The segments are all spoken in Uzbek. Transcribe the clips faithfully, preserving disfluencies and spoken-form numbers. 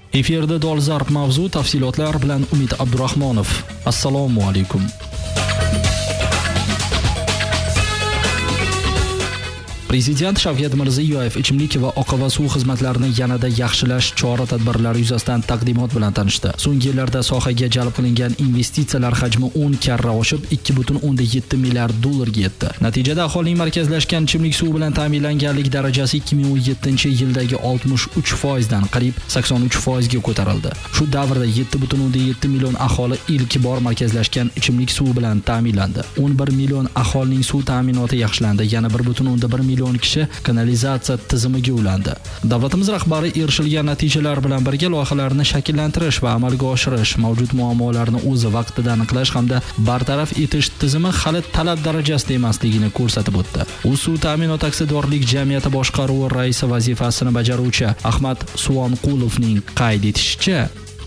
Efirda dolzarb mavzu, tafsilotlar bilan Umid Abdurahmonov. Assalomu alaykum. Prezident Shavkat Mirziyoyev ichimlik va oqova suv xizmatlarini yanada yaxshilash chora-tadbirlari yuzasidan taqdimot bilan tanishdi. So'nggi yillarda sohaga jalb qilingan investitsiyalar hajmi o'n karra oshib, ikki butun o'nda yetti milliard dollarga yetdi. Natijada aholining markazlashgan ichimlik suvi bilan ta'minlanganlik darajasi ikki ming o'n yettinchi yildagi oltmish uch foiz dan qariyb sakson uch foiz ga ko'tarildi. Shu davrda yetti butun o'nda yetti million aholi ilk bor markazlashgan ichimlik suvi bilan ta'minlandi. o'n bir million aholining suv ta'minoti yaxshilandi, yana bir butun o'nda bir million kishi kanalizatsiya tizimiga ulandi. Davlatimiz rahbari erishilgan natijalar bilan birga loyihalarni shakllantirish va amalga oshirish, mavjud muammolarni o'z vaqtida aniqlash hamda bartaraf etish tizimi hali talab darajasida emasligini ko'rsatib o'tdi. U suv ta'minot aksiyadorlik jamiyati boshqaruvi raisi vazifasini bajaruvchi Ahmad Suvonqulovning qayd etishicha,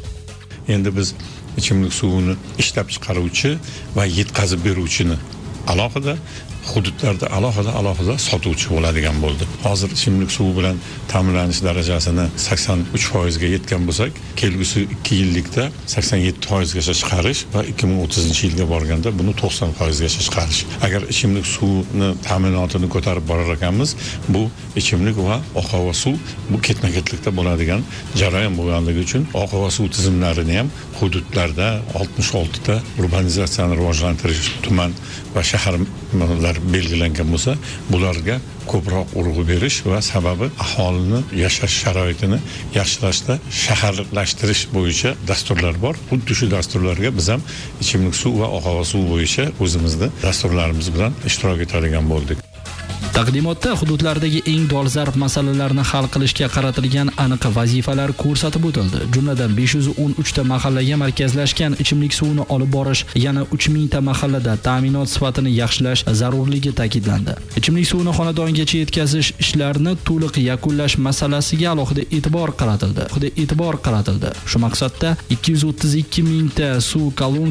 endi biz ichimlik suvini ishlab chiqaruvchi va yetkazib beruvchini alohida hududlarda alohida alohida sotuvchi bo'ladigan bo'ldi. Hozir ichimlik suvi bilan ta'minlanish darajasini sakson uch foiz ga yetgan bo'lsak, kelgusi ikki yillikda sakson yetti foiz gacha chiqarish va ikki ming o'ttizinchi yilga borganda buni to'qson foiz gacha chiqarish. Agar ichimlik suvini ta'minotini ko'tarib borar ekanmiz, bu ichimlik va oqova suv bu ketma-ketlikda bo'ladigan jarayon bo'lganligi uchun oqova suv tizimlarini ham hududlarda oltmish olti ta urbanizatsiyani rivojlantirish tuman va shaharlar belgilangan bo'lsa, bularga ko'proq urg'u berish va sababi aholini yashash sharoitini yaxshilashda shaharlashtirish bo'yicha dasturlar bor. Xuddi shu dasturlarga biz ham ichimlik suv va oqova suv bo'yicha o'zimizni dasturlarimiz bilan ishtirok etadigan bo'ldik. Taqdimotda hududlardagi eng dolzarb masalalarni hal qilishga qaratilgan aniq vazifalar ko'rsatib o'tildi. Jumladan besh yuz o'n uch ta mahallaga markazlashgan ichimlik suvini olib borish, yana uch ming ta mahallada ta'minot sifatini yaxshilash zarurligi ta'kidlandi. Ichimlik suvini xonadongacha yetkazish ishlarini to'liq yakunlash masalasiga alohida e'tibor qaratildi. Xudo e'tibor qaratildi. Shu maqsadda ikki yuz o'ttiz ikki ming ta suv kolon